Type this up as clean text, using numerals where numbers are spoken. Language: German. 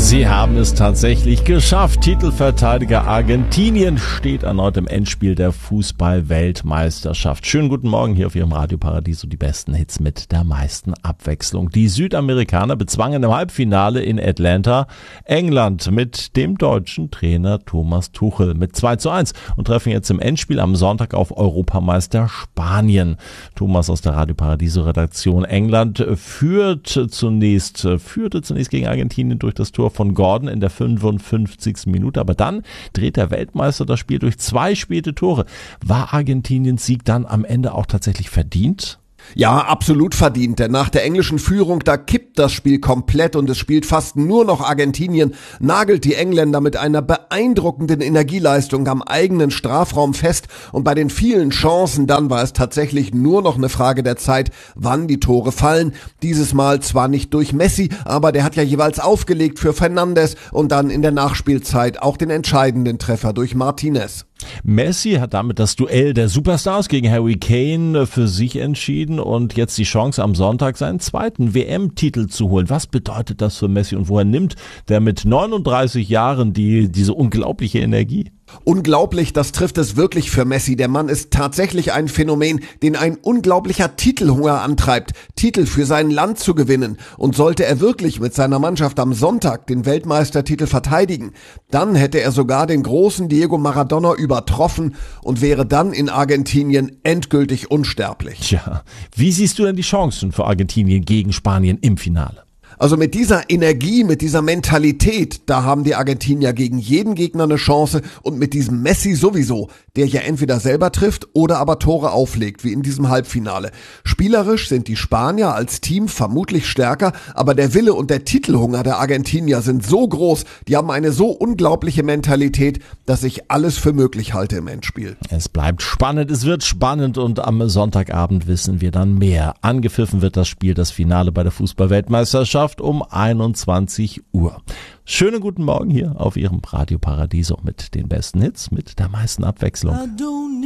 Sie haben es tatsächlich geschafft. Titelverteidiger Argentinien steht erneut im Endspiel der Fußball-Weltmeisterschaft. Schönen guten Morgen hier auf Ihrem Radioparadies und die besten Hits mit der meisten Abwechslung. Die Südamerikaner bezwangen im Halbfinale in Atlanta England mit dem deutschen Trainer Thomas Tuchel mit 2:1 und treffen jetzt im Endspiel am Sonntag auf Europameister Spanien. Thomas aus der Radioparadiso-Redaktion. England führte zunächst gegen Argentinien durch das Tor von Gordon in der 55. Minute, aber dann dreht der Weltmeister das Spiel durch 2 späte Tore. War Argentiniens Sieg dann am Ende auch tatsächlich verdient? Ja, absolut verdient, denn nach der englischen Führung, da kippt das Spiel komplett und es spielt fast nur noch Argentinien, nagelt die Engländer mit einer beeindruckenden Energieleistung am eigenen Strafraum fest und bei den vielen Chancen dann war es tatsächlich nur noch eine Frage der Zeit, wann die Tore fallen. Dieses Mal zwar nicht durch Messi, aber der hat ja jeweils aufgelegt für Fernandes und dann in der Nachspielzeit auch den entscheidenden Treffer durch Martinez. Messi hat damit das Duell der Superstars gegen Harry Kane für sich entschieden und jetzt die Chance am Sonntag seinen zweiten WM-Titel zu holen. Was bedeutet das für Messi und woher nimmt der mit 39 Jahren diese unglaubliche Energie? Unglaublich, das trifft es wirklich für Messi. Der Mann ist tatsächlich ein Phänomen, den ein unglaublicher Titelhunger antreibt, Titel für sein Land zu gewinnen. Und sollte er wirklich mit seiner Mannschaft am Sonntag den Weltmeistertitel verteidigen, dann hätte er sogar den großen Diego Maradona übertroffen und wäre dann in Argentinien endgültig unsterblich. Tja, wie siehst du denn die Chancen für Argentinien gegen Spanien im Finale? Also mit dieser Energie, mit dieser Mentalität, da haben die Argentinier gegen jeden Gegner eine Chance und mit diesem Messi sowieso, der ja entweder selber trifft oder aber Tore auflegt, wie in diesem Halbfinale. Spielerisch sind die Spanier als Team vermutlich stärker, aber der Wille und der Titelhunger der Argentinier sind so groß, die haben eine so unglaubliche Mentalität, dass ich alles für möglich halte im Endspiel. Es bleibt spannend, es wird spannend und am Sonntagabend wissen wir dann mehr. Angepfiffen wird das Spiel, das Finale bei der Fußball-Weltmeisterschaft um 21 Uhr. Schönen guten Morgen hier auf Ihrem Radio Paradiso mit den besten Hits, mit der meisten Abwechslung.